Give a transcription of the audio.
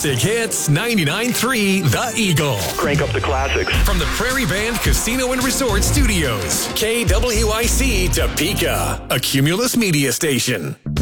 Classic Hits 99.3 The Eagle. Crank up the classics. From the Prairie Band Casino and Resort Studios, KWIC Topeka, a Cumulus media station.